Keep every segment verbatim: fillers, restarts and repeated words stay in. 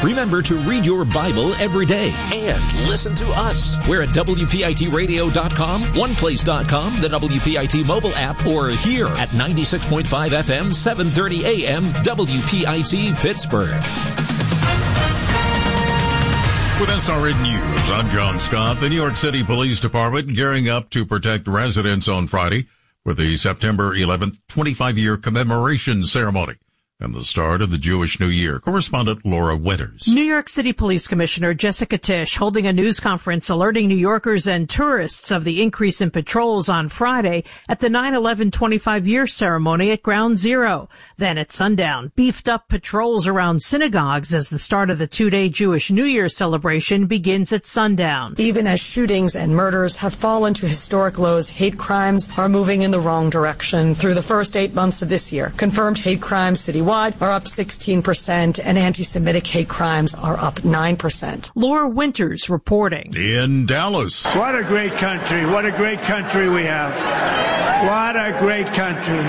Remember to read your Bible every day and listen to us. We're at W P I T radio dot com, one place dot com, the W P I T mobile app, or here at ninety-six point five F M, seven thirty A M, W P I T Pittsburgh. With S R N News, I'm John Scott. The New York City Police Department gearing up to protect residents on Friday for the September eleventh twenty-five year commemoration ceremony and the start of the Jewish New Year. Correspondent Laura Winters. New York City Police Commissioner Jessica Tisch holding a news conference alerting New Yorkers and tourists of the increase in patrols on Friday at the nine eleven twenty-five year ceremony at Ground Zero. Then at sundown, beefed up patrols around synagogues as the start of the two-day Jewish New Year celebration begins at sundown. Even as shootings and murders have fallen to historic lows, hate crimes are moving in the wrong direction. Through the first eight months of this year, confirmed hate crimes citywide are up sixteen percent and anti-Semitic hate crimes are up nine percent. Laura Winters reporting. In Dallas. What a great country. What a great country we have. What a great country.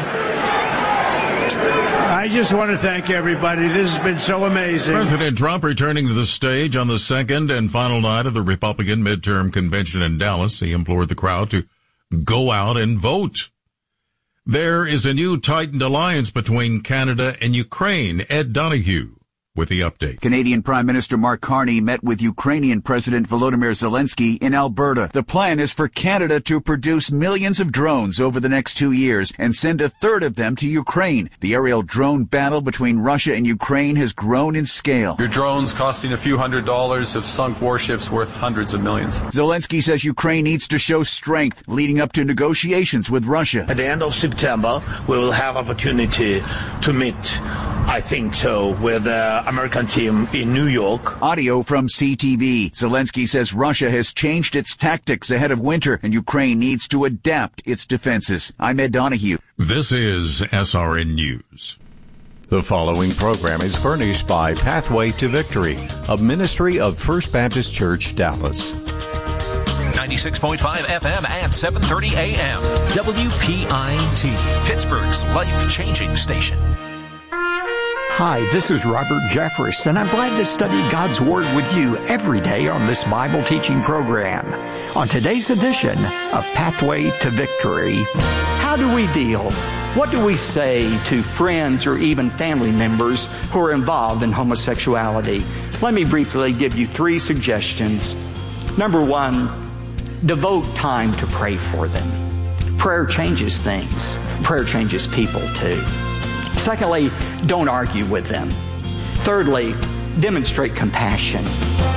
I just want to thank everybody. This has been so amazing. President Trump returning to the stage on the second and final night of the Republican midterm convention in Dallas. He implored the crowd to go out and vote. There is a new tightened alliance between Canada and Ukraine. Ed Donahue with the update. Canadian Prime Minister Mark Carney met with Ukrainian President Volodymyr Zelensky in Alberta. The plan is for Canada to produce millions of drones over the next two years and send a third of them to Ukraine. The aerial drone battle between Russia and Ukraine has grown in scale. Your drones costing a few hundred dollars have sunk warships worth hundreds of millions. Zelensky says Ukraine needs to show strength leading up to negotiations with Russia. At the end of September, we will have opportunity to meet, I think so, with the American team in New York. Audio from C T V. Zelensky says Russia has changed its tactics ahead of winter and Ukraine needs to adapt its defenses. I'm Ed Donahue. This is S R N News. The following program is furnished by Pathway to Victory, a ministry of First Baptist Church, Dallas. ninety-six point five F M at seven thirty A M. W P I T, Pittsburgh's life-changing station. Hi, this is Robert Jeffress, and I'm glad to study God's Word with you every day on this Bible teaching program. On today's edition of Pathway to Victory. How do we deal? What do we say to friends or even family members who are involved in homosexuality? Let me briefly give you three suggestions. Number one, devote time to pray for them. Prayer changes things. Prayer changes people too. Secondly, don't argue with them. Thirdly, demonstrate compassion.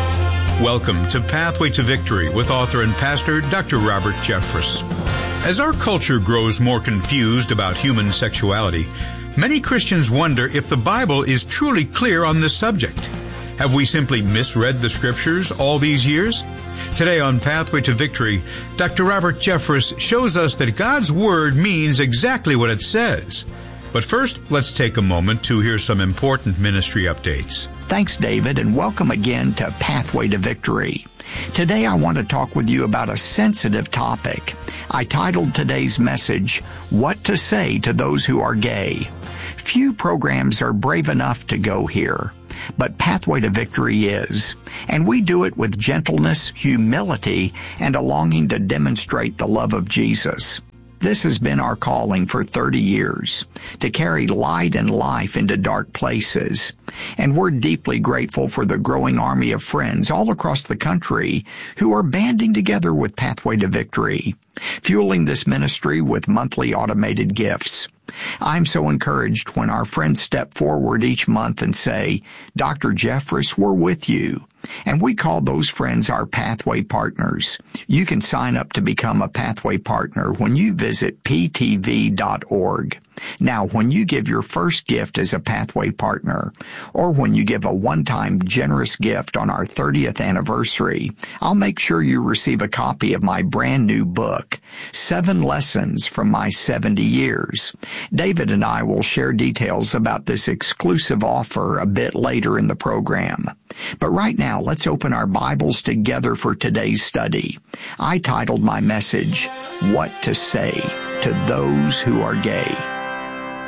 Welcome to Pathway to Victory with author and pastor Doctor Robert Jeffress. As our culture grows more confused about human sexuality, many Christians wonder if the Bible is truly clear on this subject. Have we simply misread the Scriptures all these years? Today on Pathway to Victory, Doctor Robert Jeffress shows us that God's Word means exactly what it says. But first, let's take a moment to hear some important ministry updates. Thanks, David, and welcome again to Pathway to Victory. Today I want to talk with you about a sensitive topic. I titled today's message, What to Say to Those Who Are Gay. Few programs are brave enough to go here, but Pathway to Victory is. And we do it with gentleness, humility, and a longing to demonstrate the love of Jesus. This has been our calling for thirty years, to carry light and life into dark places. And we're deeply grateful for the growing army of friends all across the country who are banding together with Pathway to Victory, fueling this ministry with monthly automated gifts. I'm so encouraged when our friends step forward each month and say, Doctor Jeffress, we're with you. And we call those friends our Pathway Partners. You can sign up to become a Pathway Partner when you visit P T V dot org. Now, when you give your first gift as a Pathway Partner, or when you give a one-time generous gift on our thirtieth anniversary, I'll make sure you receive a copy of my brand new book, Seven Lessons from My seventy years. David and I will share details about this exclusive offer a bit later in the program. But right now, let's open our Bibles together for today's study. I titled my message, What to Say to Those Who Are Gay.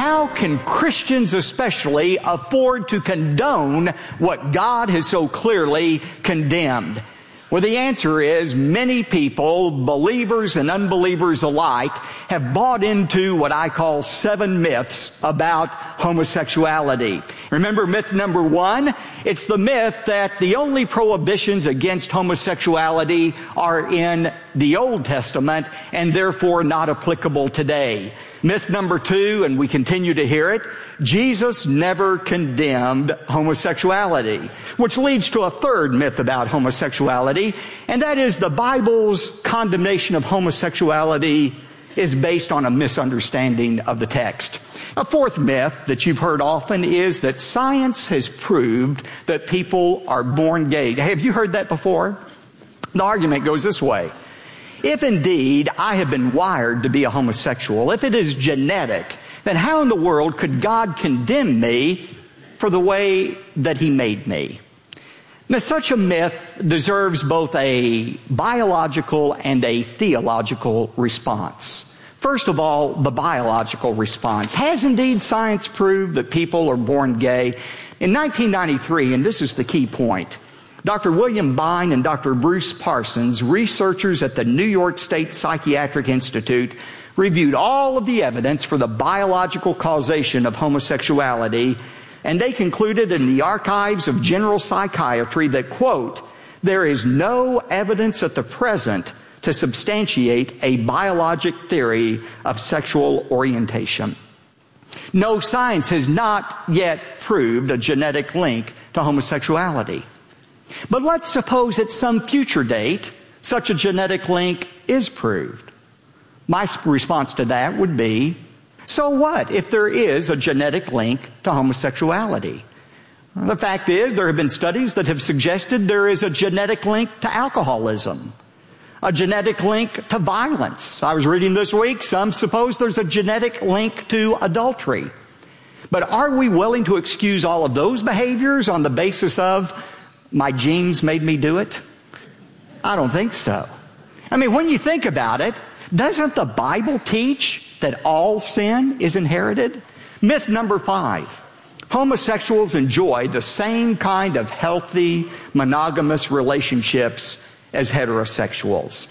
how can Christians especially afford to condone what God has so clearly condemned? Well, the answer is many people, believers and unbelievers alike, have bought into what I call seven myths about homosexuality. Remember myth number one? It's the myth that the only prohibitions against homosexuality are in the Old Testament and therefore not applicable today. Myth number two, and we continue to hear it, Jesus never condemned homosexuality, which leads to a third myth about homosexuality, and that is the Bible's condemnation of homosexuality is based on a misunderstanding of the text. A fourth myth that you've heard often is that science has proved that people are born gay. Have you heard that before? The argument goes this way. If indeed I have been wired to be a homosexual, if it is genetic, then how in the world could God condemn me for the way that He made me? Now, such a myth deserves both a biological and a theological response. First of all, the biological response. Has indeed science proved that people are born gay? In nineteen ninety-three, and this is the key point, Doctor William Bine and Doctor Bruce Parsons, researchers at the New York State Psychiatric Institute, reviewed all of the evidence for the biological causation of homosexuality, and they concluded in the archives of general psychiatry that, quote, there is no evidence at the present to substantiate a biologic theory of sexual orientation. No, science has not yet proved a genetic link to homosexuality. But let's suppose at some future date, such a genetic link is proved. My response to that would be, so what if there is a genetic link to homosexuality? Well, the fact is, there have been studies that have suggested there is a genetic link to alcoholism, a genetic link to violence. I was reading this week, some suppose there's a genetic link to adultery. But are we willing to excuse all of those behaviors on the basis of my genes made me do it? I don't think so. I mean, when you think about it, doesn't the Bible teach that all sin is inherited? Myth number five. Homosexuals enjoy the same kind of healthy, monogamous relationships as heterosexuals.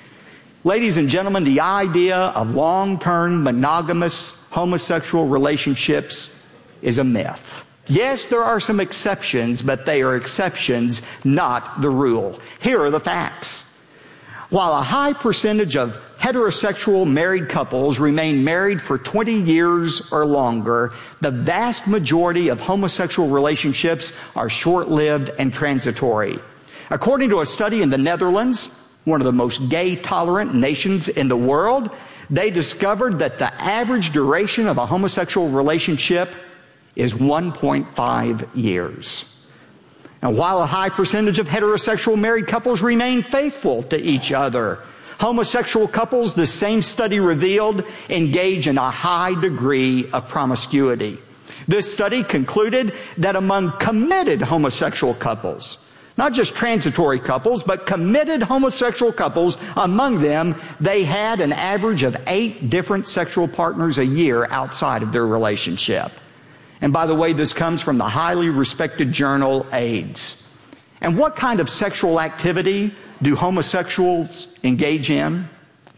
Ladies and gentlemen, the idea of long-term monogamous homosexual relationships is a myth. Yes, there are some exceptions, but they are exceptions, not the rule. Here are the facts. While a high percentage of heterosexual married couples remain married for twenty years or longer, the vast majority of homosexual relationships are short-lived and transitory. According to a study in the Netherlands, one of the most gay-tolerant nations in the world, they discovered that the average duration of a homosexual relationship is one point five years. Now, while a high percentage of heterosexual married couples remain faithful to each other, homosexual couples, the same study revealed, engage in a high degree of promiscuity. This study concluded that among committed homosexual couples, not just transitory couples, but committed homosexual couples, among them, they had an average of eight different sexual partners a year outside of their relationship. And by the way, this comes from the highly respected journal AIDS. And what kind of sexual activity do homosexuals engage in?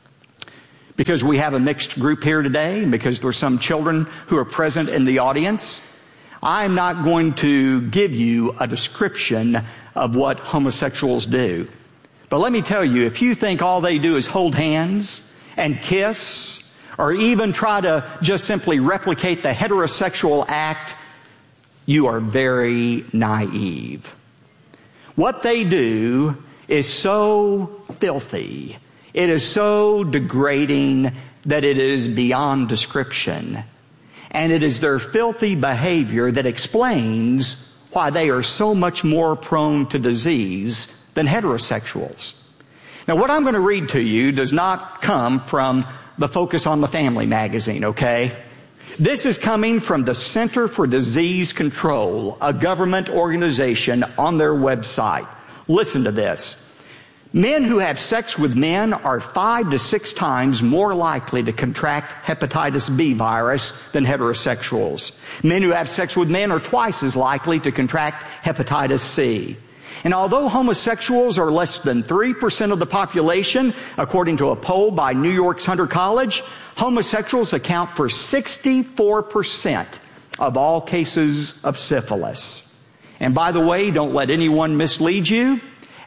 Because we have a mixed group here today, and because there are some children who are present in the audience, I'm not going to give you a description of what homosexuals do. But let me tell you, if you think all they do is hold hands and kiss, or even try to just simply replicate the heterosexual act, you are very naive. What they do is so filthy, it is so degrading that it is beyond description. And it is their filthy behavior that explains why they are so much more prone to disease than heterosexuals. Now, what I'm going to read to you does not come from the Focus on the Family magazine, okay? This is coming from the Center for Disease Control, a government organization, on their website. Listen to this. Men who have sex with men are five to six times more likely to contract hepatitis B virus than heterosexuals. Men who have sex with men are twice as likely to contract hepatitis C. And although homosexuals are less than three percent of the population, according to a poll by New York's Hunter College, homosexuals account for sixty-four percent of all cases of syphilis. And by the way, don't let anyone mislead you.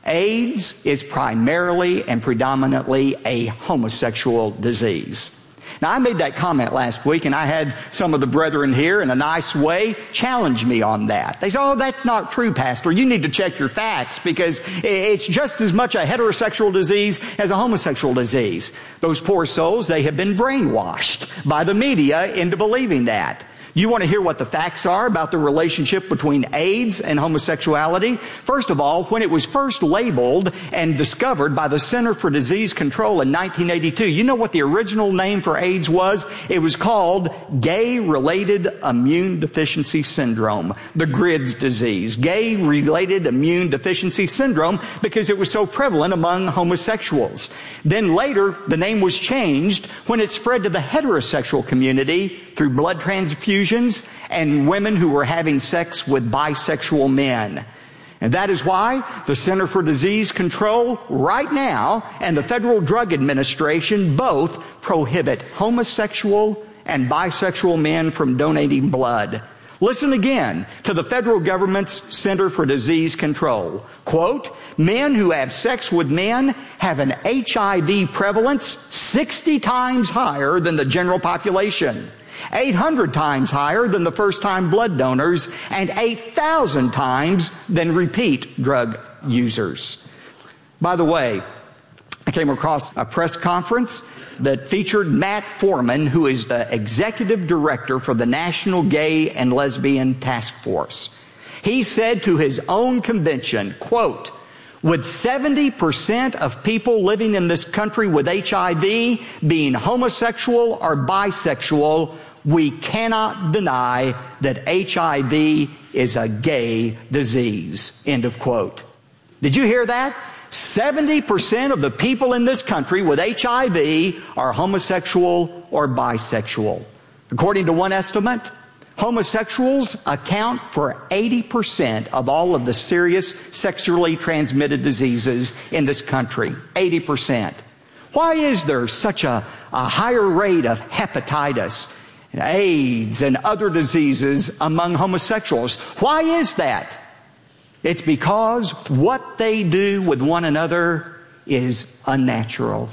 AIDS is primarily and predominantly a homosexual disease. Now, I made that comment last week, and I had some of the brethren here in a nice way challenge me on that. They said, oh, that's not true, Pastor. You need to check your facts because it's just as much a heterosexual disease as a homosexual disease. Those poor souls, they have been brainwashed by the media into believing that. You want to hear what the facts are about the relationship between AIDS and homosexuality? First of all, when it was first labeled and discovered by the Center for Disease Control in nineteen eighty-two, you know what the original name for AIDS was? It was called Gay-Related Immune Deficiency Syndrome, the G R I D S disease. Gay-Related Immune Deficiency Syndrome, because it was so prevalent among homosexuals. Then later, the name was changed when it spread to the heterosexual community through blood transfusions and women who were having sex with bisexual men. And that is why the Center for Disease Control right now and the Federal Drug Administration both prohibit homosexual and bisexual men from donating blood. Listen again to the federal government's Center for Disease Control. Quote, men who have sex with men have an H I V prevalence sixty times higher than the general population, eight hundred times higher than the first-time blood donors, and eight thousand times than repeat drug users. By the way, I came across a press conference that featured Matt Foreman, who is the executive director for the National Gay and Lesbian Task Force. He said to his own convention, quote, with seventy percent of people living in this country with H I V being homosexual or bisexual, we cannot deny that H I V is a gay disease. End of quote. Did you hear that? seventy percent of the people in this country with H I V are homosexual or bisexual. According to one estimate, homosexuals account for eighty percent of all of the serious sexually transmitted diseases in this country. eighty percent. Why is there such a, a higher rate of hepatitis, AIDS, and other diseases among homosexuals? Why is that? It's because what they do with one another is unnatural.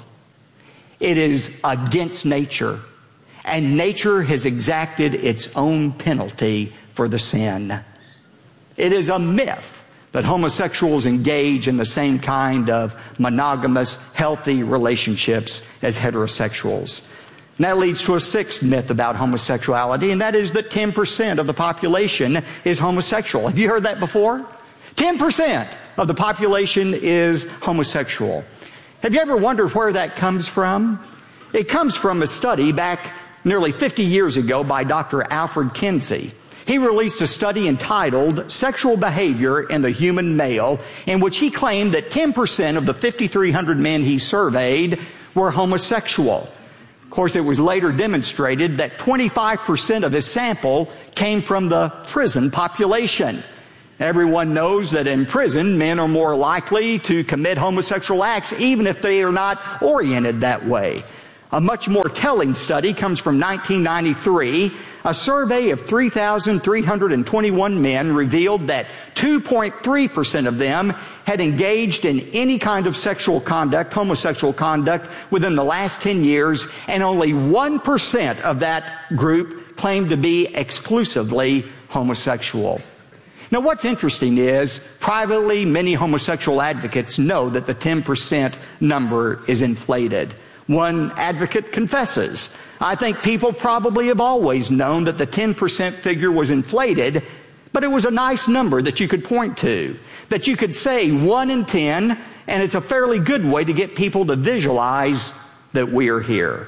It is against nature. And nature has exacted its own penalty for the sin. It is a myth that homosexuals engage in the same kind of monogamous, healthy relationships as heterosexuals. And that leads to a sixth myth about homosexuality, and that is that ten percent of the population is homosexual. Have you heard that before? ten percent of the population is homosexual. Have you ever wondered where that comes from? It comes from a study back nearly fifty years ago by Doctor Alfred Kinsey. He released a study entitled Sexual Behavior in the Human Male, in which he claimed that ten percent of the fifty-three hundred men he surveyed were homosexual. Of course, it was later demonstrated that twenty-five percent of his sample came from the prison population. Everyone knows that in prison, men are more likely to commit homosexual acts even if they are not oriented that way. A much more telling study comes from nineteen ninety-three. A survey of three thousand three hundred twenty-one men revealed that two point three percent of them had engaged in any kind of sexual conduct, homosexual conduct, within the last ten years, and only one percent of that group claimed to be exclusively homosexual. Now, what's interesting is, privately, many homosexual advocates know that the ten percent number is inflated. One advocate confesses, I think people probably have always known that the ten percent figure was inflated, but it was a nice number that you could point to, that you could say one in ten, and it's a fairly good way to get people to visualize that we are here.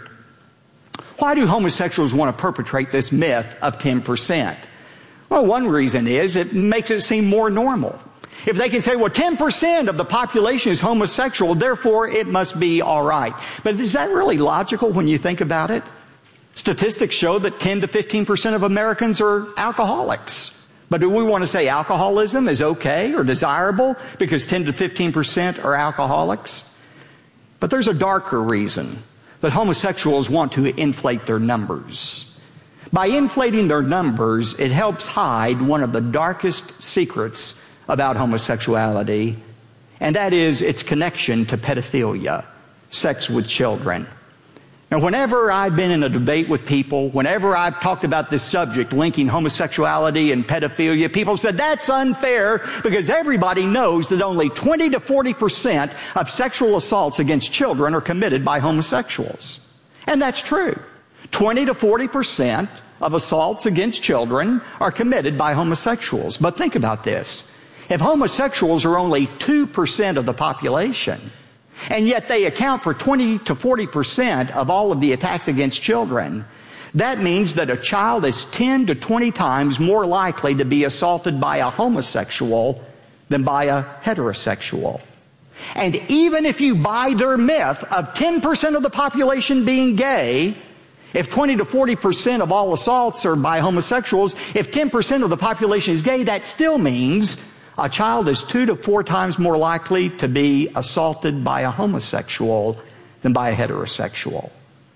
Why do homosexuals want to perpetrate this myth of ten percent? Well, one reason is it makes it seem more normal. If they can say, well, ten percent of the population is homosexual, therefore it must be all right. But is that really logical when you think about it? Statistics show that ten to fifteen percent of Americans are alcoholics. But do we want to say alcoholism is okay or desirable because ten to fifteen percent are alcoholics? But there's a darker reason that homosexuals want to inflate their numbers. By inflating their numbers, it helps hide one of the darkest secrets about homosexuality, and that is its connection to pedophilia, sex with children. Now, whenever I've been in a debate with people, whenever I've talked about this subject, linking homosexuality and pedophilia, people said that's unfair because everybody knows that only twenty to forty percent of sexual assaults against children are committed by homosexuals. And that's true. twenty to forty percent of assaults against children are committed by homosexuals. But think about this. If homosexuals are only two percent of the population, and yet they account for twenty to forty percent of all of the attacks against children, that means that a child is ten to twenty times more likely to be assaulted by a homosexual than by a heterosexual. And even if you buy their myth of ten percent of the population being gay, if twenty to forty percent of all assaults are by homosexuals, if ten percent of the population is gay, that still means a child is two to four times more likely to be assaulted by a homosexual than by a heterosexual.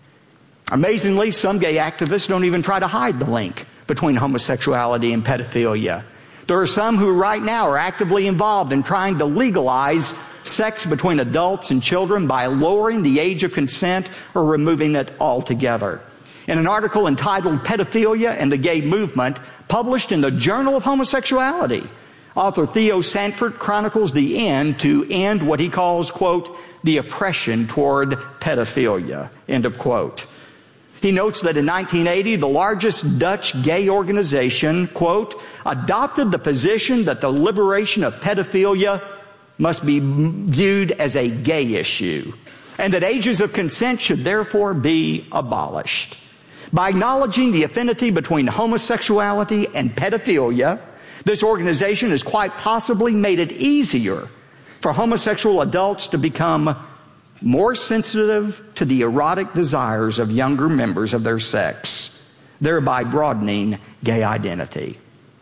Amazingly, some gay activists don't even try to hide the link between homosexuality and pedophilia. There are some who right now are actively involved in trying to legalize sex between adults and children by lowering the age of consent or removing it altogether. In an article entitled Pedophilia and the Gay Movement, published in the Journal of Homosexuality, author Theo Sanford chronicles the end to end what he calls, quote, the oppression toward pedophilia, end of quote. He notes that in nineteen eighty, the largest Dutch gay organization, quote, adopted the position that the liberation of pedophilia must be viewed as a gay issue, and that ages of consent should therefore be abolished. By acknowledging the affinity between homosexuality and pedophilia, this organization has quite possibly made it easier for homosexual adults to become more sensitive to the erotic desires of younger members of their sex, thereby broadening gay identity.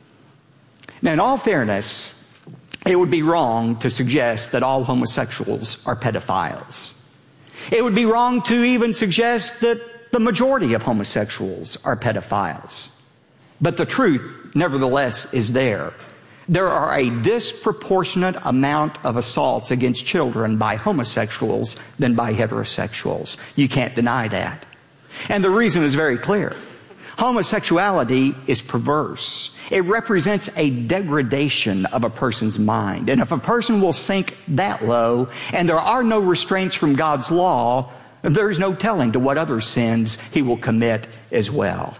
Now, in all fairness, it would be wrong to suggest that all homosexuals are pedophiles. It would be wrong to even suggest that the majority of homosexuals are pedophiles. But the truth, nevertheless, is there. There are a disproportionate amount of assaults against children by homosexuals than by heterosexuals. You can't deny that. And the reason is very clear. Homosexuality is perverse. It represents a degradation of a person's mind. And if a person will sink that low, and there are no restraints from God's law, there's no telling to what other sins he will commit as well.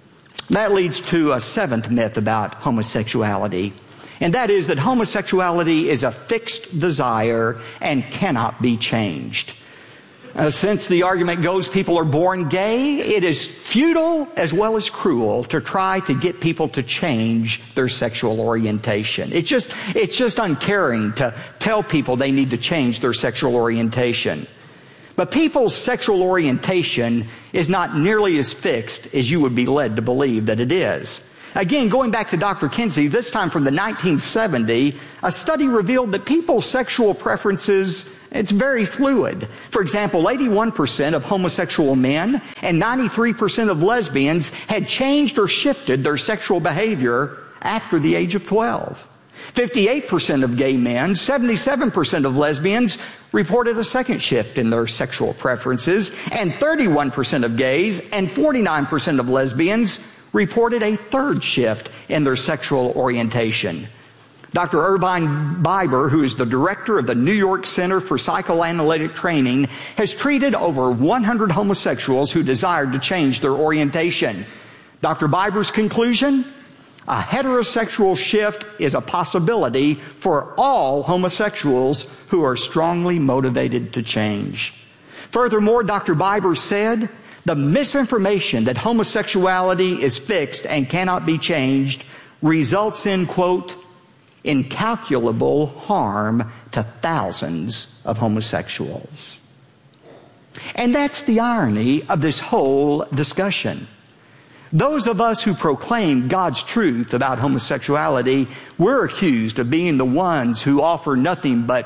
That leads to a seventh myth about homosexuality, and that is that homosexuality is a fixed desire and cannot be changed. Uh, since the argument goes people are born gay, it is futile as well as cruel to try to get people to change their sexual orientation. It's just, it's just uncaring to tell people they need to change their sexual orientation. But people's sexual orientation is not nearly as fixed as you would be led to believe that it is. Again, going back to Doctor Kinsey, this time from the nineteen seventies, a study revealed that people's sexual preferences, it's very fluid. For example, eighty-one percent of homosexual men and ninety-three percent of lesbians had changed or shifted their sexual behavior after the age of twelve. fifty-eight percent of gay men, seventy-seven percent of lesbians reported a second shift in their sexual preferences, and thirty-one percent of gays and forty-nine percent of lesbians reported a third shift in their sexual orientation. Doctor Irvine Biber, who is the director of the New York Center for Psychoanalytic Training, has treated over one hundred homosexuals who desired to change their orientation. Doctor Biber's conclusion? A heterosexual shift is a possibility for all homosexuals who are strongly motivated to change. Furthermore, Doctor Biber said, the misinformation that homosexuality is fixed and cannot be changed results in, quote, incalculable harm to thousands of homosexuals. And that's the irony of this whole discussion. Those of us who proclaim God's truth about homosexuality, we're accused of being the ones who offer nothing but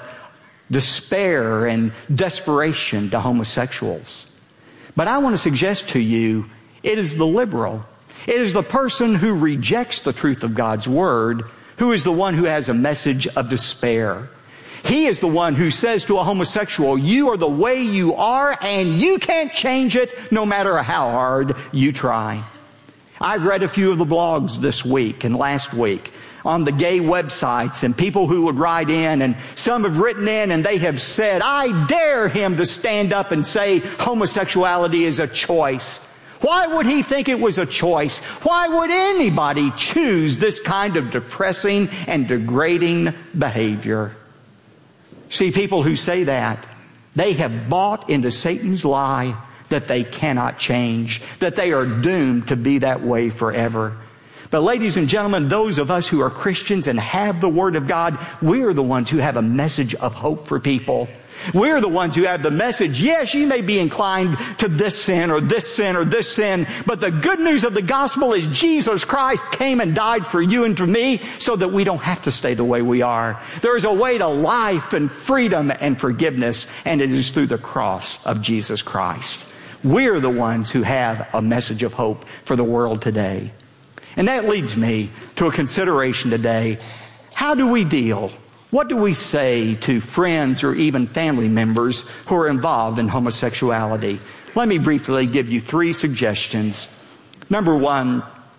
despair and desperation to homosexuals. But I want to suggest to you, it is the liberal, it is the person who rejects the truth of God's Word, who is the one who has a message of despair. He is the one who says to a homosexual, you are the way you are and you can't change it no matter how hard you try. I've read a few of the blogs this week and last week on the gay websites, and people who would write in, and some have written in and they have said, I dare him to stand up and say homosexuality is a choice. Why would he think it was a choice? Why would anybody choose this kind of depressing and degrading behavior? See, people who say that, they have bought into Satan's lie that they cannot change, that they are doomed to be that way forever. But ladies and gentlemen, those of us who are Christians and have the Word of God, we are the ones who have a message of hope for people. We're the ones who have the message, yes, you may be inclined to this sin or this sin or this sin, but the good news of the gospel is Jesus Christ came and died for you and for me so that we don't have to stay the way we are. There is a way to life and freedom and forgiveness, and it is through the cross of Jesus Christ. We're the ones who have a message of hope for the world today. And that leads me to a consideration today. How do we deal? What do we say to friends or even family members who are involved in homosexuality? Let me briefly give you three suggestions. Number one,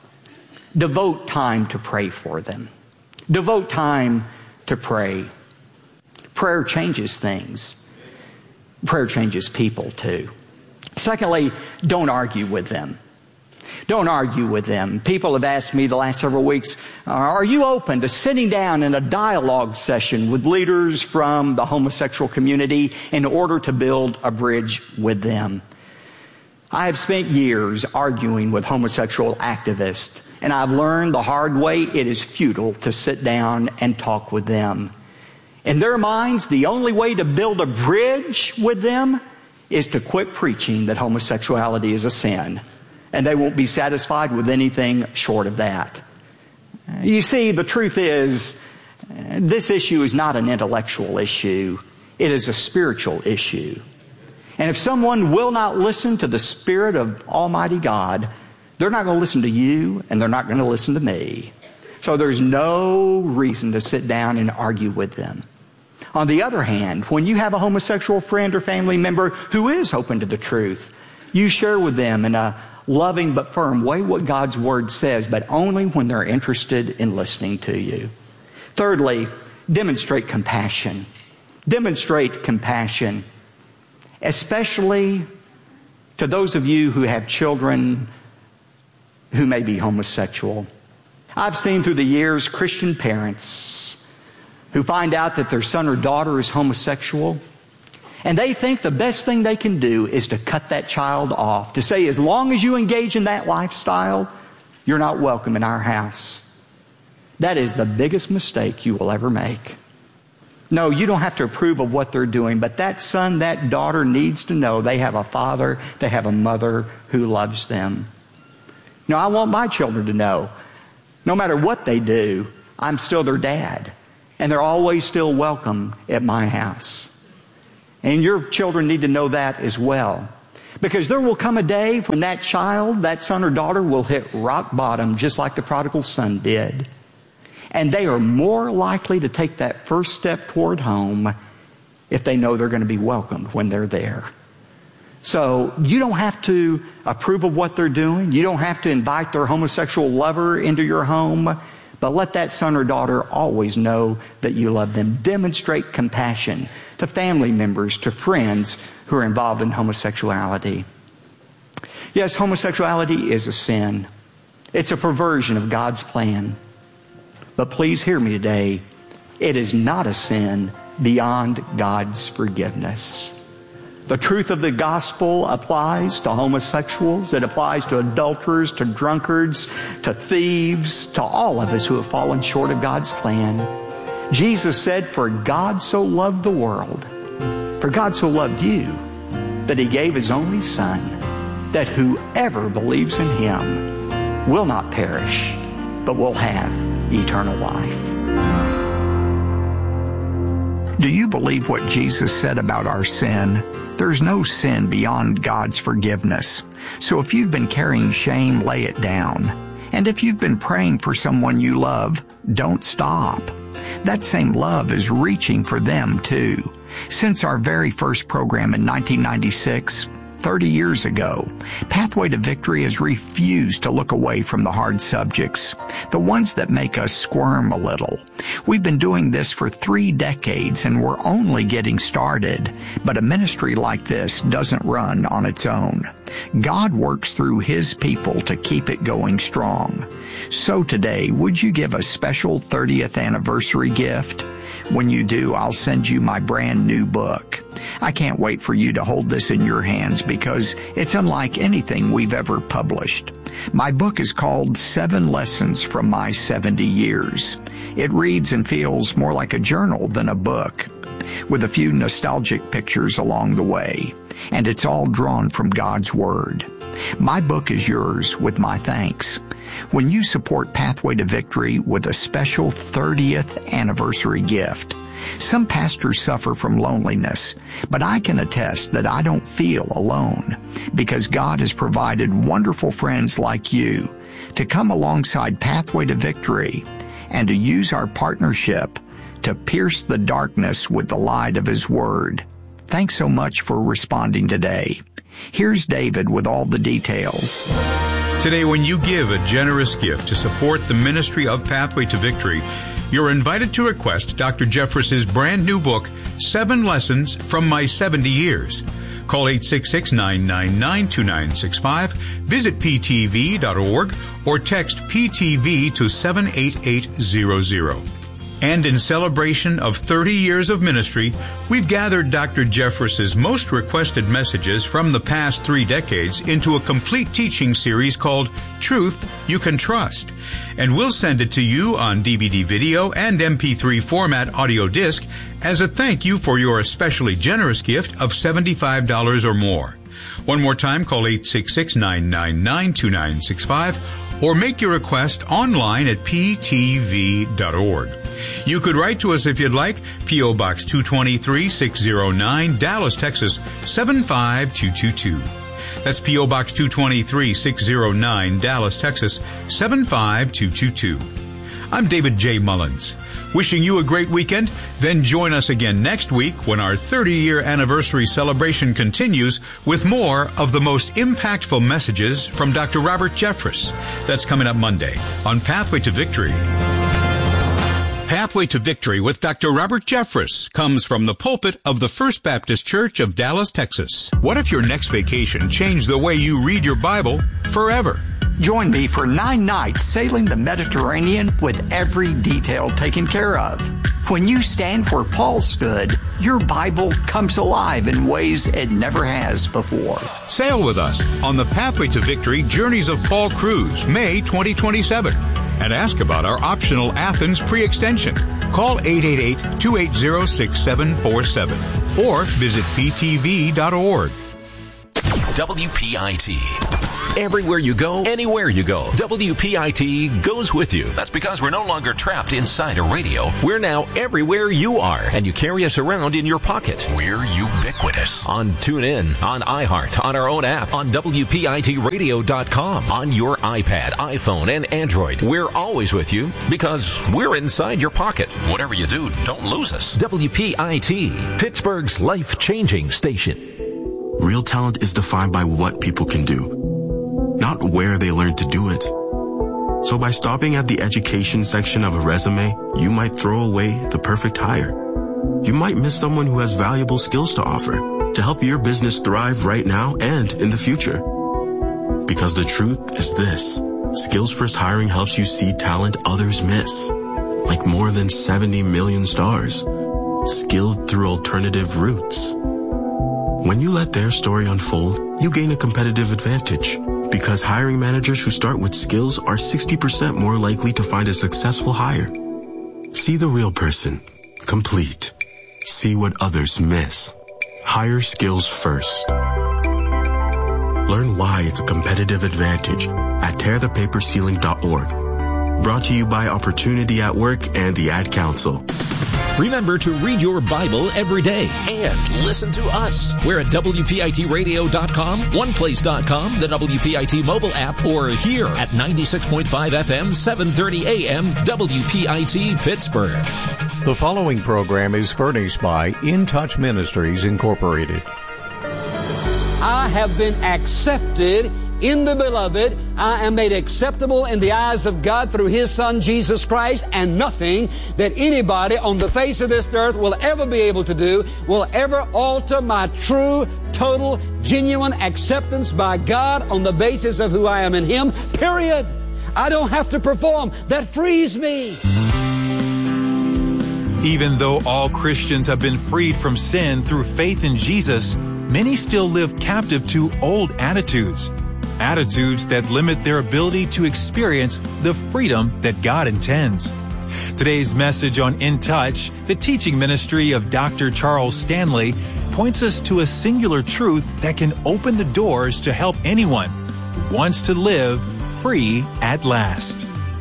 devote time to pray for them. Devote time to pray. Prayer changes things. Prayer changes people too. Secondly, don't argue with them. Don't argue with them. People have asked me the last several weeks, are you open to sitting down in a dialogue session with leaders from the homosexual community in order to build a bridge with them? I have spent years arguing with homosexual activists, and I've learned the hard way it is futile to sit down and talk with them. In their minds, the only way to build a bridge with them is to quit preaching that homosexuality is a sin. And they won't be satisfied with anything short of that. You see, the truth is, this issue is not an intellectual issue. It is a spiritual issue. And if someone will not listen to the Spirit of Almighty God, they're not going to listen to you, and they're not going to listen to me. So there's no reason to sit down and argue with them. On the other hand, when you have a homosexual friend or family member who is open to the truth, you share with them in a loving but firm way what God's Word says, but only when they're interested in listening to you. Thirdly, demonstrate compassion. Demonstrate compassion, especially to those of you who have children who may be homosexual. I've seen through the years Christian parents who find out that their son or daughter is homosexual, and they think the best thing they can do is to cut that child off, to say, as long as you engage in that lifestyle, you're not welcome in our house. That is the biggest mistake you will ever make. No, you don't have to approve of what they're doing, but that son, that daughter needs to know they have a father, they have a mother who loves them. Now, I want my children to know, no matter what they do, I'm still their dad, and they're always still welcome at my house. And your children need to know that as well. Because there will come a day when that child, that son or daughter, will hit rock bottom just like the prodigal son did. And they are more likely to take that first step toward home if they know they're going to be welcomed when they're there. So you don't have to approve of what they're doing. You don't have to invite their homosexual lover into your home. But let that son or daughter always know that you love them. Demonstrate compassion to family members, to friends who are involved in homosexuality. Yes, homosexuality is a sin. It's a perversion of God's plan. But please hear me today. It is not a sin beyond God's forgiveness. The truth of the gospel applies to homosexuals. It applies to adulterers, to drunkards, to thieves, to all of us who have fallen short of God's plan. Jesus said, for God so loved the world, for God so loved you, that He gave His only Son, that whoever believes in Him will not perish, but will have eternal life. Do you believe what Jesus said about our sin? There's no sin beyond God's forgiveness. So if you've been carrying shame, lay it down. And if you've been praying for someone you love, don't stop. That same love is reaching for them too. Since our very first program in nineteen ninety-six, thirty years ago, Pathway to Victory has refused to look away from the hard subjects, the ones that make us squirm a little. We've been doing this for three decades and we're only getting started, but a ministry like this doesn't run on its own. God works through His people to keep it going strong. So today, would you give a special thirtieth anniversary gift? When you do, I'll send you my brand new book. I can't wait for you to hold this in your hands because it's unlike anything we've ever published. My book is called Seven Lessons from My seventy years. It reads and feels more like a journal than a book, with a few nostalgic pictures along the way, and it's all drawn from God's Word. My book is yours with my thanks. When you support Pathway to Victory with a special thirtieth anniversary gift, some pastors suffer from loneliness, but I can attest that I don't feel alone because God has provided wonderful friends like you to come alongside Pathway to Victory and to use our partnership to pierce the darkness with the light of His Word. Thanks so much for responding today. Here's David with all the details. Today, when you give a generous gift to support the ministry of Pathway to Victory, you're invited to request Doctor Jeffress's brand new book, Seven Lessons from My seventy years. Call eight six six, nine nine nine, two nine six five, visit p t v dot org, or text P T V to seven eight eight zero zero. And in celebration of thirty years of ministry, we've gathered Doctor Jeffress's most requested messages from the past three decades into a complete teaching series called Truth You Can Trust. And we'll send it to you on D V D video and M P three format audio disc as a thank you for your especially generous gift of seventy-five dollars or more. One more time, call eight six six, nine nine nine, two nine six five or make your request online at p t v dot org. You could write to us if you'd like, P O. Box two twenty-three, six oh nine, Dallas, Texas, seven five two two two. That's P O. Box two twenty-three, six oh nine, Dallas, Texas, seven five two two two. I'm David J. Mullins. Wishing you a great weekend, then join us again next week when our thirty-year anniversary celebration continues with more of the most impactful messages from Doctor Robert Jeffress. That's coming up Monday on Pathway to Victory. Pathway to Victory with Doctor Robert Jeffress comes from the pulpit of the First Baptist Church of Dallas, Texas. What if your next vacation changed the way you read your Bible forever? Join me for nine nights sailing the Mediterranean with every detail taken care of. When you stand where Paul stood, your Bible comes alive in ways it never has before. Sail with us on the Pathway to Victory Journeys of Paul Cruise, May twenty twenty-seven. And ask about our optional Athens pre-extension. Call eight eight eight, two eight zero, six seven four seven or visit p t v dot org. W P I T. Everywhere you go, anywhere you go, W P I T goes with you. That's because we're no longer trapped inside a radio. We're now everywhere you are, and you carry us around in your pocket. We're ubiquitous. On TuneIn, on iHeart, on our own app, on W P I T radio dot com, on your iPad, iPhone, and Android. We're always with you because we're inside your pocket. Whatever you do, don't lose us. W P I T, Pittsburgh's life-changing station. Real talent is defined by what people can do, not where they learn to do it. So by stopping at the education section of a resume, you might throw away the perfect hire. You might miss someone who has valuable skills to offer to help your business thrive right now and in the future. Because the truth is this: Skills First Hiring helps you see talent others miss, like more than seventy million stars, skilled through alternative routes. When you let their story unfold, you gain a competitive advantage, because hiring managers who start with skills are sixty percent more likely to find a successful hire. See the real person, complete. See what others miss. Hire skills first. Learn why it's a competitive advantage at tear the paper ceiling dot org. Brought to you by Opportunity at Work and the Ad Council. Remember to read your Bible every day and listen to us. We're at W P I T radio dot com, one place dot com, the W P I T mobile app, or here at ninety-six point five F M, seven thirty A M, W P I T Pittsburgh. The following program is furnished by In Touch Ministries, Incorporated. I have been accepted in the Beloved. I am made acceptable in the eyes of God through His Son, Jesus Christ, and nothing that anybody on the face of this earth will ever be able to do will ever alter my true, total, genuine acceptance by God on the basis of who I am in Him, period. I don't have to perform. That frees me. Even though all Christians have been freed from sin through faith in Jesus, many still live captive to old attitudes. Attitudes that limit their ability to experience the freedom that God intends. Today's message on In Touch, the teaching ministry of Doctor Charles Stanley, points us to a singular truth that can open the doors to help anyone who wants to live free at last.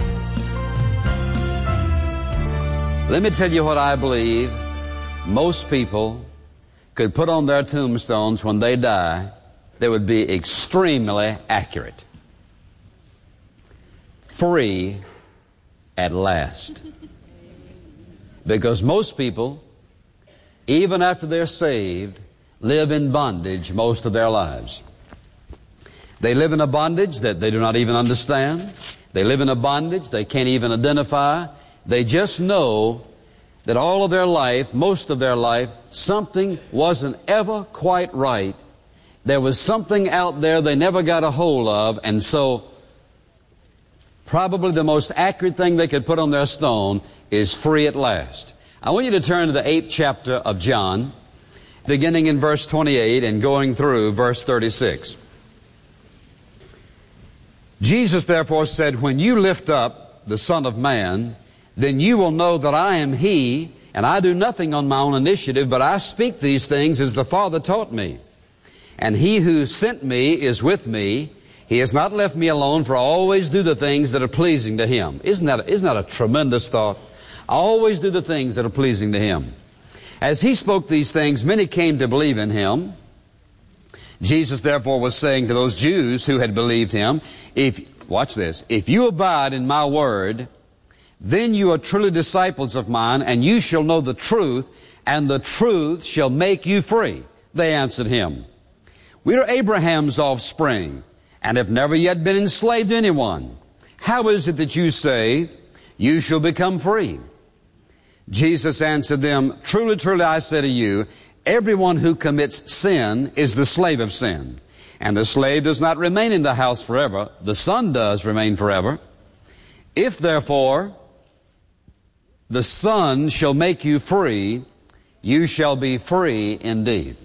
Let me tell you what I believe most people could put on their tombstones when they die that would be extremely accurate. Free at last. Because most people, even after they're saved, live in bondage most of their lives. They live in a bondage that they do not even understand. They live in a bondage they can't even identify. They just know that all of their life, most of their life, something wasn't ever quite right. There was something out there they never got a hold of, and so probably the most accurate thing they could put on their stone is free at last. I want you to turn to the eighth chapter of John, beginning in verse twenty-eight and going through verse thirty-six. Jesus therefore said, "When you lift up the Son of Man, then you will know that I am He, and I do nothing on my own initiative, but I speak these things as the Father taught me. And He who sent me is with me. He has not left me alone, for I always do the things that are pleasing to Him." Isn't that, isn't that a tremendous thought? I always do the things that are pleasing to Him. As He spoke these things, many came to believe in Him. Jesus therefore was saying to those Jews who had believed Him, "If, watch this, if you abide in my word, then you are truly disciples of mine, and you shall know the truth, and the truth shall make you free." They answered Him, "We are Abraham's offspring, and have never yet been enslaved to anyone. How is it that you say, you shall become free?" Jesus answered them, "Truly, truly, I say to you, everyone who commits sin is the slave of sin. And the slave does not remain in the house forever. The Son does remain forever. If, therefore, the Son shall make you free, you shall be free indeed."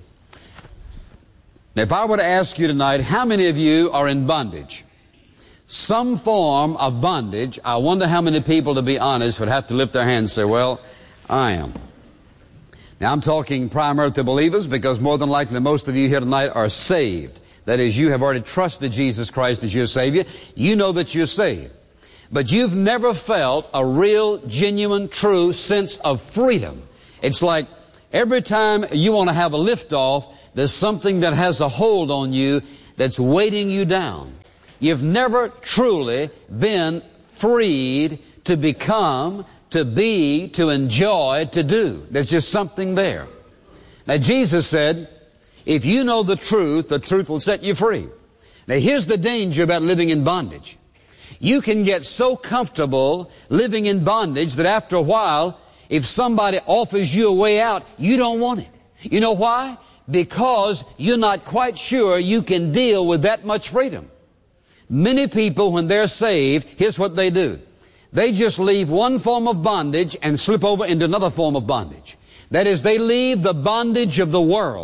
Now, if I were to ask you tonight, how many of you are in bondage? Some form of bondage. I wonder how many people, to be honest, would have to lift their hands and say, "Well, I am." Now, I'm talking primarily to believers, because more than likely most of you here tonight are saved. That is, you have already trusted Jesus Christ as your Savior. You know that you're saved. But you've never felt a real, genuine, true sense of freedom. It's like every time you want to have a lift-off, there's something that has a hold on you that's weighting you down. You've never truly been freed to become, to be, to enjoy, to do. There's just something there. Now, Jesus said, if you know the truth, the truth will set you free. Now, here's the danger about living in bondage. You can get so comfortable living in bondage that after a while, if somebody offers you a way out, you don't want it. You know why? Because you're not quite sure you can deal with that much freedom. Many people, when they're saved, here's what they do. They just leave one form of bondage and slip over into another form of bondage. That is, they leave the bondage of the world.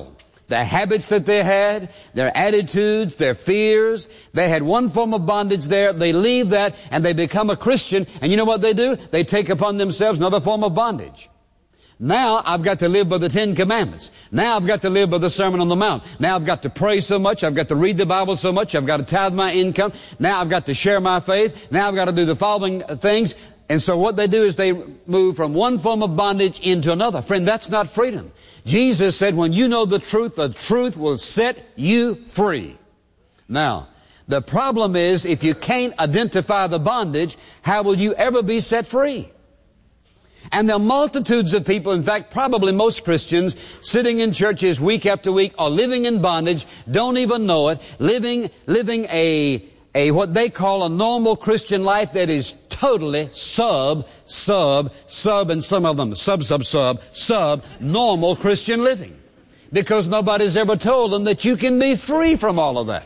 the habits that they had, their attitudes, their fears. They had one form of bondage there. They leave that and they become a Christian. And you know what they do? They take upon themselves another form of bondage. Now I've got to live by the Ten Commandments. Now I've got to live by the Sermon on the Mount. Now I've got to pray so much. I've got to read the Bible so much. I've got to tithe my income. Now I've got to share my faith. Now I've got to do the following things. And so what they do is they move from one form of bondage into another. Friend, that's not freedom. Jesus said, when you know the truth, the truth will set you free. Now, the problem is, if you can't identify the bondage, how will you ever be set free? And there are multitudes of people, in fact, probably most Christians, sitting in churches week after week, are living in bondage, don't even know it, living, living a, a, what they call a normal Christian life that is totally sub, sub, sub, and some of them sub, sub, sub, sub, normal Christian living. Because nobody's ever told them that you can be free from all of that.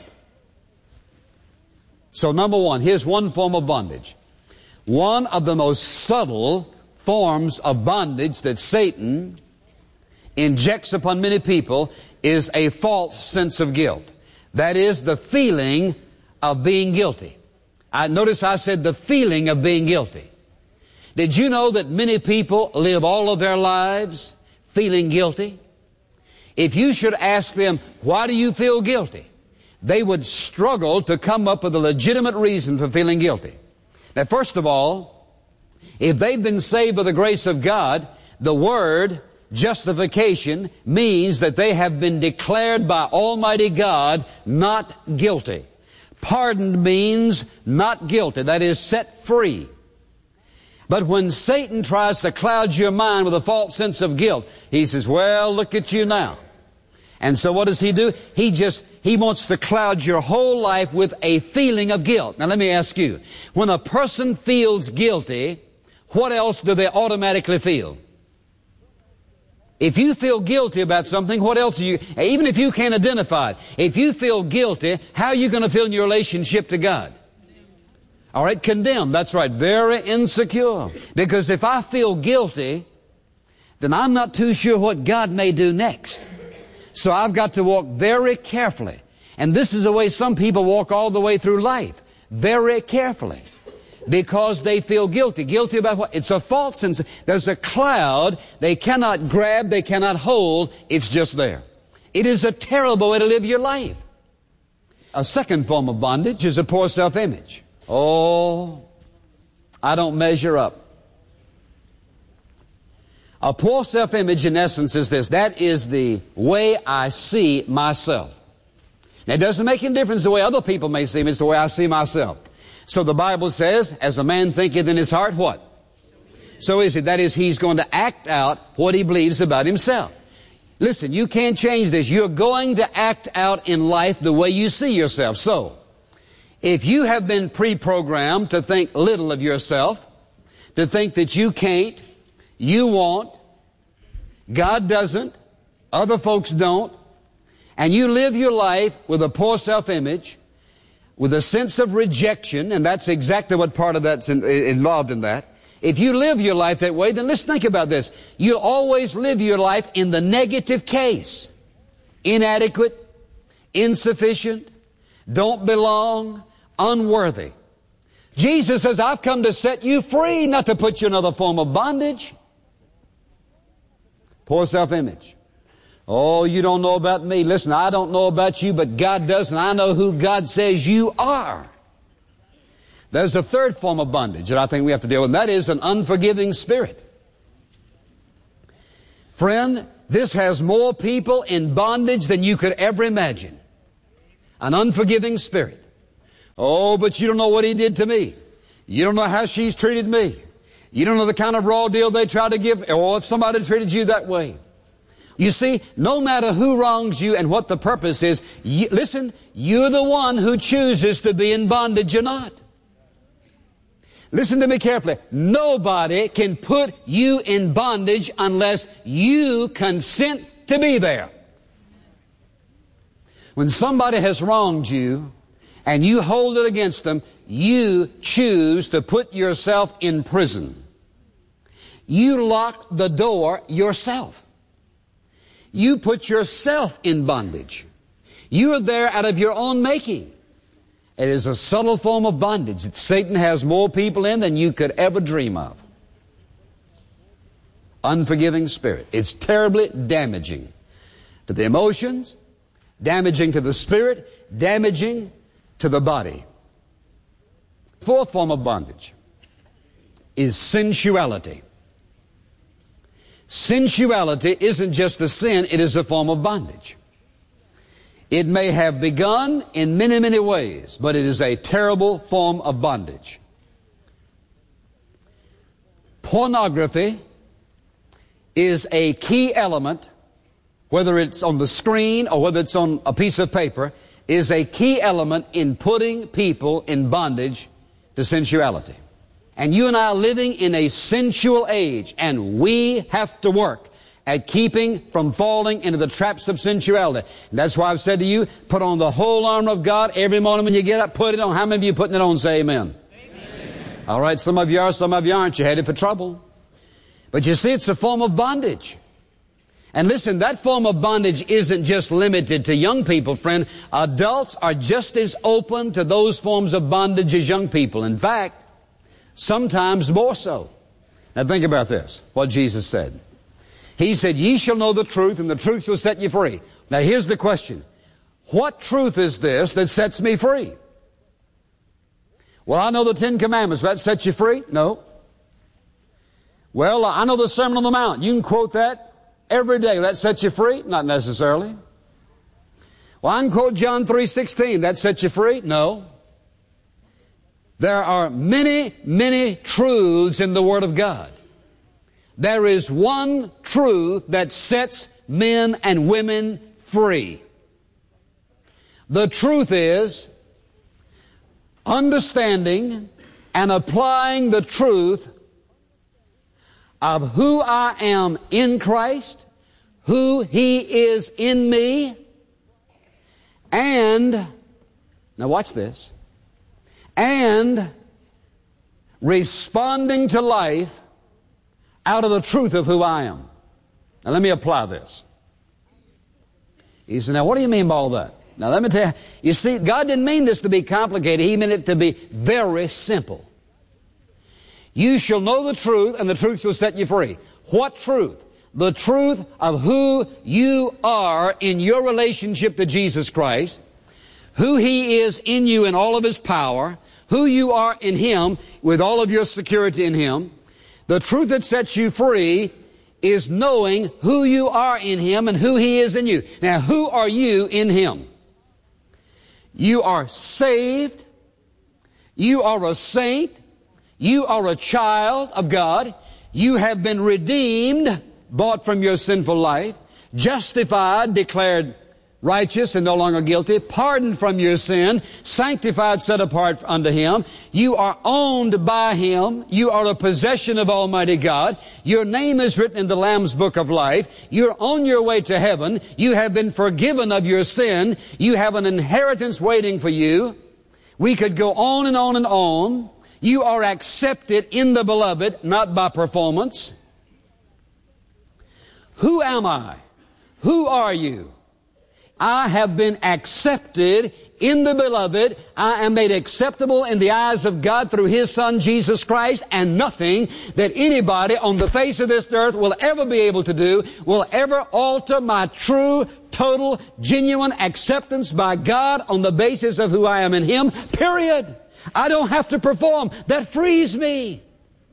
So number one, here's one form of bondage. One of the most subtle forms of bondage that Satan injects upon many people is a false sense of guilt. That is the feeling of being guilty. I notice I said the feeling of being guilty. Did you know that many people live all of their lives feeling guilty? If you should ask them, why do you feel guilty? They would struggle to come up with a legitimate reason for feeling guilty. Now, first of all, if they've been saved by the grace of God, the word justification means that they have been declared by Almighty God not guilty. Pardoned means not guilty. That is, set free. But when Satan tries to cloud your mind with a false sense of guilt, he says, well, look at you now. And so what does he do? He just, he wants to cloud your whole life with a feeling of guilt. Now let me ask you, when a person feels guilty, what else do they automatically feel? If you feel guilty about something, what else are you, even if you can't identify it, if you feel guilty, how are you going to feel in your relationship to God? All right, condemned. That's right. Very insecure. Because if I feel guilty, then I'm not too sure what God may do next. So I've got to walk very carefully. And this is the way some people walk all the way through life. Very carefully. Because they feel guilty. Guilty about what? It's a false sense. There's a cloud they cannot grab, they cannot hold. It's just there. It is a terrible way to live your life. A second form of bondage is a poor self-image. Oh, I don't measure up. A poor self-image, in essence, is this. That is the way I see myself. Now, it doesn't make any difference the way other people may see me. It's the way I see myself. So the Bible says, as a man thinketh in his heart, what? So is it. That is, he's going to act out what he believes about himself. Listen, you can't change this. You're going to act out in life the way you see yourself. So, if you have been pre-programmed to think little of yourself, to think that you can't, you won't, God doesn't, other folks don't, and you live your life with a poor self-image, with a sense of rejection, and that's exactly what part of that's in, involved in that. If you live your life that way, then let's think about this. You'll always live your life in the negative case. Inadequate, insufficient, don't belong, unworthy. Jesus says, I've come to set you free, not to put you in another form of bondage. Poor self-image. Oh, you don't know about me. Listen, I don't know about you, but God does, and I know who God says you are. There's a third form of bondage that I think we have to deal with, and that is an unforgiving spirit. Friend, this has more people in bondage than you could ever imagine. An unforgiving spirit. Oh, but you don't know what he did to me. You don't know how she's treated me. You don't know the kind of raw deal they try to give, or if somebody treated you that way. You see, no matter who wrongs you and what the purpose is, you, listen, you're the one who chooses to be in bondage or not. Listen to me carefully. Nobody can put you in bondage unless you consent to be there. When somebody has wronged you and you hold it against them, you choose to put yourself in prison. You lock the door yourself. You put yourself in bondage. You are there out of your own making. It is a subtle form of bondage that Satan has more people in than you could ever dream of. Unforgiving spirit. It's terribly damaging to the emotions, damaging to the spirit, damaging to the body. Fourth form of bondage is sensuality. Sensuality isn't just a sin, it is a form of bondage. It may have begun in many, many ways, but it is a terrible form of bondage. Pornography is a key element, whether it's on the screen or whether it's on a piece of paper, is a key element in putting people in bondage to sensuality. And you and I are living in a sensual age, and we have to work at keeping from falling into the traps of sensuality. And that's why I've said to you, put on the whole armor of God every morning when you get up. Put it on. How many of you putting it on? Say amen. Amen. All right, some of you are, some of you aren't. You're headed for trouble. But you see, it's a form of bondage. And listen, that form of bondage isn't just limited to young people, friend. Adults are just as open to those forms of bondage as young people. In fact, sometimes more so. Now think about this, what Jesus said. He said, ye shall know the truth, and the truth shall set you free. Now here's the question. What truth is this that sets me free? Well, I know the Ten Commandments. That sets you free? No. Well, I know the Sermon on the Mount. You can quote that every day. That sets you free? Not necessarily. Well, I can quote John three sixteen. That sets you free? No. There are many, many truths in the Word of God. There is one truth that sets men and women free. The truth is understanding and applying the truth of who I am in Christ, who He is in me, and, now watch this, and responding to life out of the truth of who I am. Now let me apply this. He said, now what do you mean by all that? Now let me tell you, you see, God didn't mean this to be complicated. He meant it to be very simple. You shall know the truth, and the truth shall set you free. What truth? The truth of who you are in your relationship to Jesus Christ, who He is in you in all of His power, who you are in Him with all of your security in Him. The truth that sets you free is knowing who you are in Him and who He is in you. Now, who are you in Him? You are saved. You are a saint. You are a child of God. You have been redeemed, bought from your sinful life, justified, declared righteous and no longer guilty, pardoned from your sin, sanctified, set apart unto Him. You are owned by Him. You are a possession of Almighty God. Your name is written in the Lamb's Book of Life. You're on your way to heaven. You have been forgiven of your sin. You have an inheritance waiting for you. We could go on and on and on. You are accepted in the Beloved, not by performance. Who am I? Who are you? I have been accepted in the Beloved. I am made acceptable in the eyes of God through His Son, Jesus Christ, and nothing that anybody on the face of this earth will ever be able to do will ever alter my true, total, genuine acceptance by God on the basis of who I am in Him, period. I don't have to perform. That frees me.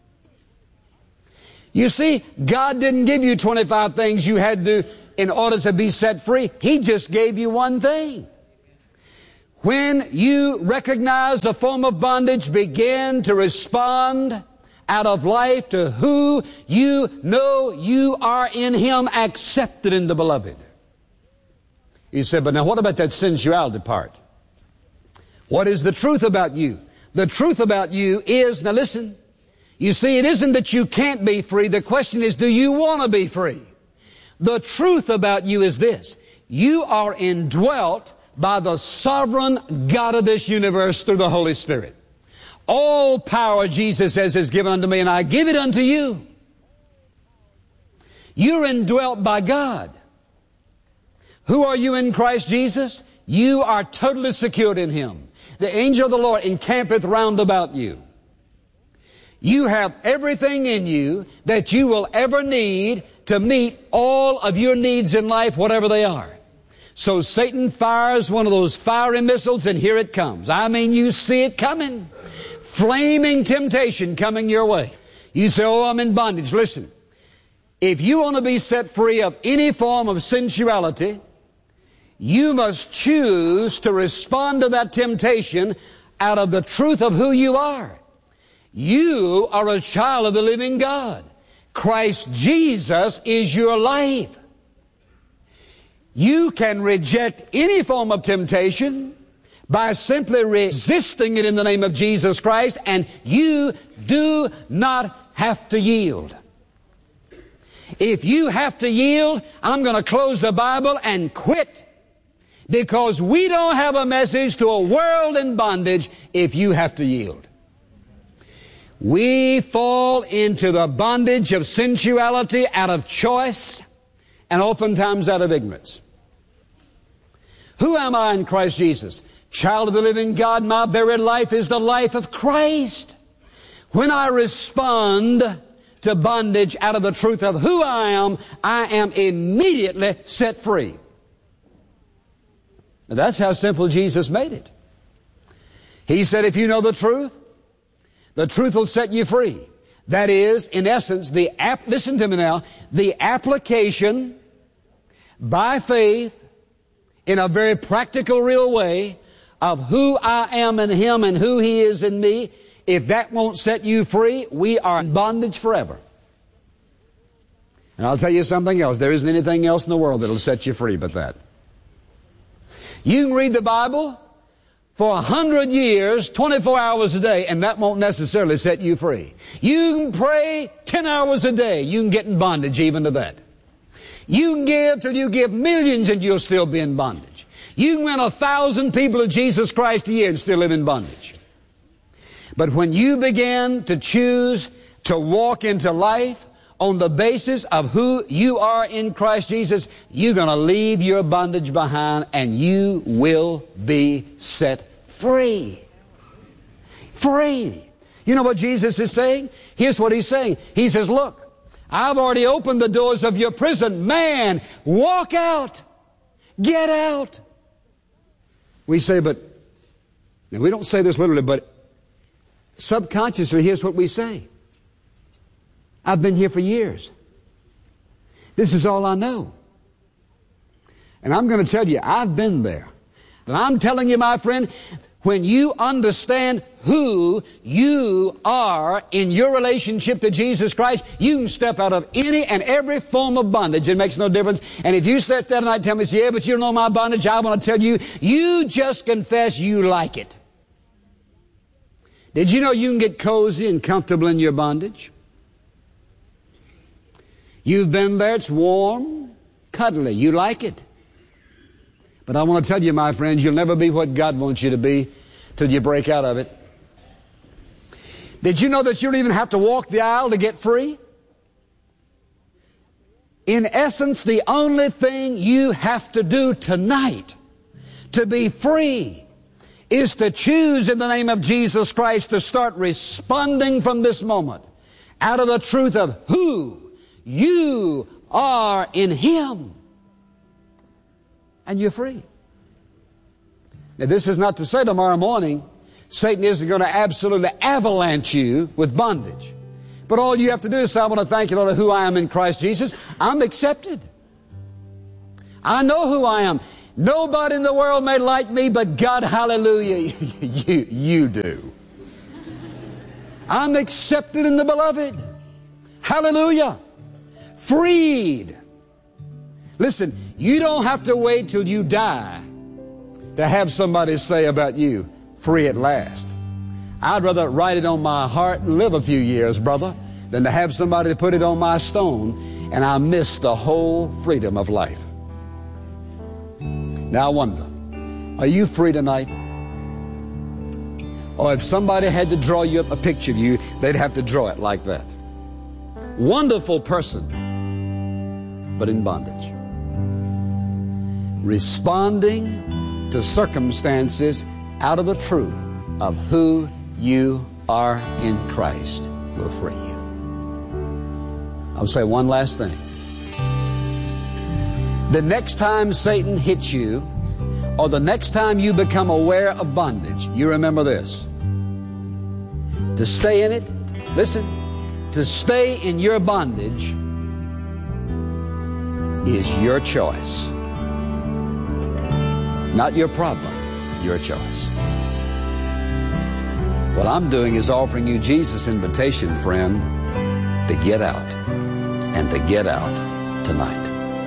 You see, God didn't give you twenty-five things you had to do in order to be set free. He just gave you one thing. When you recognize a form of bondage, begin to respond out of life to who you know you are in Him, accepted in the Beloved. You said, but now what about that sensuality part? What is the truth about you? The truth about you is, now listen, you see, it isn't that you can't be free. The question is, do you want to be free? The truth about you is this. You are indwelt by the sovereign God of this universe through the Holy Spirit. All power, Jesus says, is given unto me, and I give it unto you. You're indwelt by God. Who are you in Christ Jesus? You are totally secured in Him. The angel of the Lord encampeth round about you. You have everything in you that you will ever need to meet all of your needs in life, whatever they are. So Satan fires one of those fiery missiles, and here it comes. I mean, you see it coming. Flaming temptation coming your way. You say, oh, I'm in bondage. Listen, if you want to be set free of any form of sensuality, you must choose to respond to that temptation out of the truth of who you are. You are a child of the living God. Christ Jesus is your life. You can reject any form of temptation by simply resisting it in the name of Jesus Christ, and you do not have to yield. If you have to yield, I'm going to close the Bible and quit, because we don't have a message to a world in bondage if you have to yield. We fall into the bondage of sensuality out of choice and oftentimes out of ignorance. Who am I in Christ Jesus? Child of the living God, my very life is the life of Christ. When I respond to bondage out of the truth of who I am, I am immediately set free. Now, that's how simple Jesus made it. He said, if you know the truth, the truth will set you free. That is, in essence, the app, listen to me now, the application by faith in a very practical, real way of who I am in Him and who He is in me. If that won't set you free, we are in bondage forever. And I'll tell you something else. There isn't anything else in the world that'll set you free but that. You can read the Bible for a hundred years, twenty-four hours a day, and that won't necessarily set you free. You can pray ten hours a day. You can get in bondage even to that. You can give till you give millions and you'll still be in bondage. You can win a thousand people to Jesus Christ a year and still live in bondage. But when you begin to choose to walk into life on the basis of who you are in Christ Jesus, you're going to leave your bondage behind and you will be set free. Free. You know what Jesus is saying? Here's what He's saying. He says, look, I've already opened the doors of your prison. Man, walk out. Get out. We say, but, and we don't say this literally, but subconsciously, here's what we say. I've been here for years. This is all I know. And I'm going to tell you, I've been there. And I'm telling you, my friend, when you understand who you are in your relationship to Jesus Christ, you can step out of any and every form of bondage. It makes no difference. And if you sit there tonight and tell me, yeah, but you don't know my bondage, I want to tell you, you just confess you like it. Did you know you can get cozy and comfortable in your bondage? You've been there, it's warm, cuddly, you like it. But I want to tell you, my friends, you'll never be what God wants you to be till you break out of it. Did you know that you don't even have to walk the aisle to get free? In essence, the only thing you have to do tonight to be free is to choose in the name of Jesus Christ to start responding from this moment out of the truth of who you are in Him. And you're free. Now, this is not to say tomorrow morning Satan isn't going to absolutely avalanche you with bondage. But all you have to do is say, I want to thank you, Lord, who I am in Christ Jesus. I'm accepted. I know who I am. Nobody in the world may like me, but God, hallelujah, you, you do. I'm accepted in the beloved. Hallelujah. Freed. Listen, you don't have to wait till you die to have somebody say about you, free at last. I'd rather write it on my heart and live a few years, brother, than to have somebody put it on my stone and I miss the whole freedom of life. Now I wonder, are you free tonight? Or if somebody had to draw you up a picture of you, they'd have to draw it like that. Wonderful person, but in bondage. responding to circumstances out of the truth of who you are in Christ will free you. I'll say one last thing. The next time Satan hits you, or the next time you become aware of bondage, you remember this. To stay in it, listen, to stay in your bondage is your choice. Not your problem, your choice. What I'm doing is offering you Jesus' invitation, friend, to get out, and to get out tonight.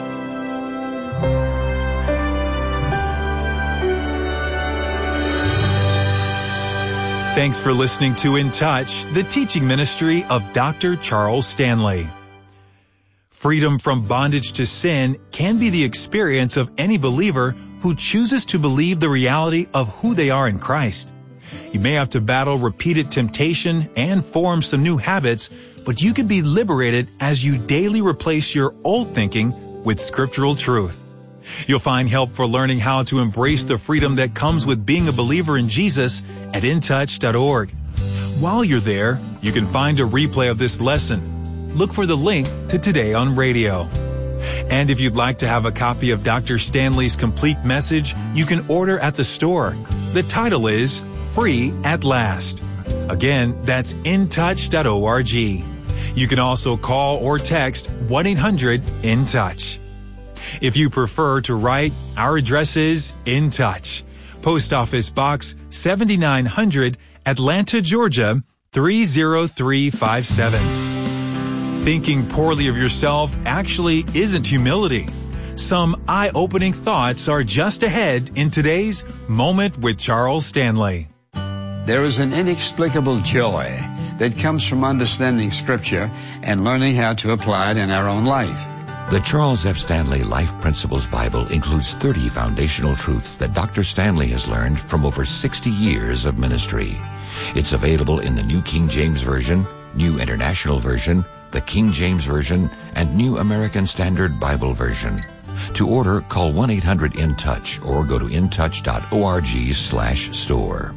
Thanks for listening to In Touch, the teaching ministry of Doctor Charles Stanley. Freedom from bondage to sin can be the experience of any believer who chooses to believe the reality of who they are in Christ. You may have to battle repeated temptation and form some new habits, but you can be liberated as you daily replace your old thinking with scriptural truth. You'll find help for learning how to embrace the freedom that comes with being a believer in Jesus at in touch dot org. While you're there, you can find a replay of this lesson. Look for the link to Today on Radio. And if you'd like to have a copy of Doctor Stanley's complete message, you can order at the store. The title is Free at Last. Again, that's in touch dot org. You can also call or text one eight hundred in touch. If you prefer to write, our address is In Touch, Post Office Box seventy-nine hundred, Atlanta, Georgia three zero three five seven. Thinking poorly of yourself actually isn't humility. Some eye-opening thoughts are just ahead in today's Moment with Charles Stanley. There is an inexplicable joy that comes from understanding Scripture and learning how to apply it in our own life. The Charles F. Stanley Life Principles Bible includes thirty foundational truths that Doctor Stanley has learned from over sixty years of ministry. It's available in the New King James Version, New International Version, the King James Version, and New American Standard Bible Version. To order, call one eight hundred in touch or go to in touch dot org slash store.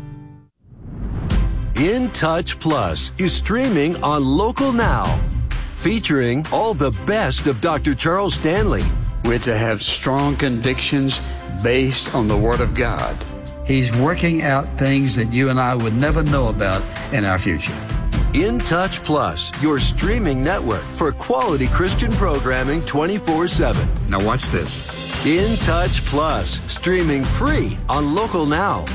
In Touch Plus is streaming on Local Now, featuring all the best of Doctor Charles Stanley. We're to have strong convictions based on the Word of God. He's working out things that you and I would never know about in our future. In Touch Plus, your streaming network for quality Christian programming twenty-four seven. Now watch this. In Touch Plus, streaming free on Local Now.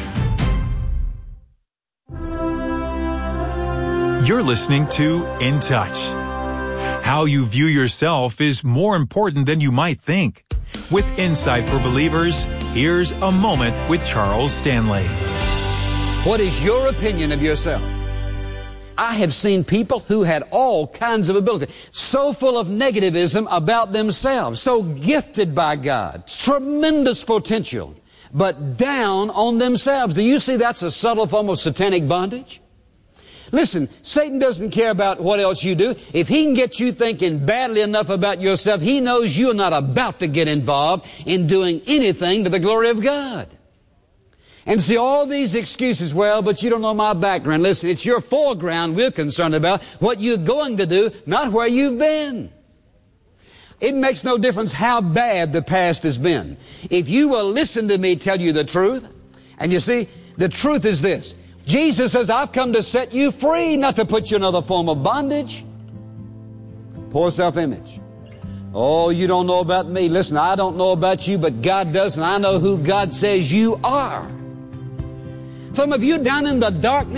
You're listening to In Touch. How you view yourself is more important than you might think. With insight for believers, here's a Moment with Charles Stanley. What is your opinion of yourself? I have seen people who had all kinds of ability, so full of negativism about themselves, so gifted by God, tremendous potential, but down on themselves. Do you see that's a subtle form of satanic bondage? Listen, Satan doesn't care about what else you do. If he can get you thinking badly enough about yourself, he knows you're not about to get involved in doing anything to the glory of God. And see all these excuses, well, but you don't know my background. Listen, it's your foreground we're concerned about, what you're going to do, not where you've been. It makes no difference how bad the past has been. If you will listen to me tell you the truth, and you see, the truth is this. Jesus says, I've come to set you free, not to put you in another form of bondage. Poor self-image. Oh, you don't know about me. Listen, I don't know about you, but God does, and I know who God says you are. Some of you down in the darkness